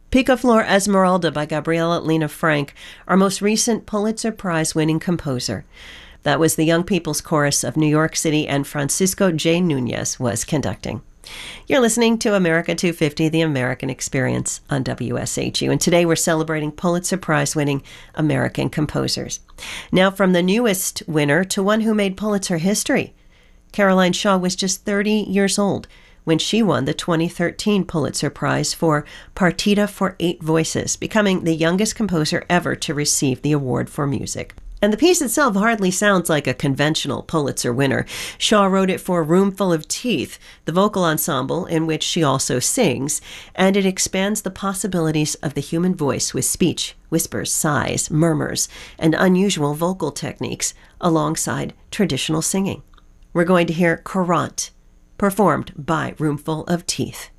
Picaflor Esmeralda by Gabriela Lena Frank, our most recent Pulitzer Prize-winning composer. That was the Young People's Chorus of New York City, and Francisco J. Nunez was conducting. You're listening to America 250, The American Experience on WSHU, and today we're celebrating Pulitzer Prize-winning American composers. Now, from the newest winner to one who made Pulitzer history. Caroline Shaw was just 30 years old when she won the 2013 Pulitzer Prize for Partita for 8 Voices, becoming the youngest composer ever to receive the award for music. And the piece itself hardly sounds like a conventional Pulitzer winner. Shaw wrote it for Room Full of Teeth, the vocal ensemble in which she also sings, and it expands the possibilities of the human voice with speech, whispers, sighs, murmurs, and unusual vocal techniques alongside traditional singing. We're going to hear Courante, performed by Roomful of Teeth.